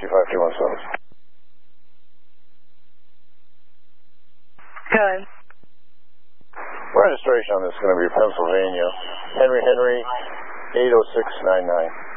25217. Go ahead. Registration on this is going to be Pennsylvania. Henry 80699.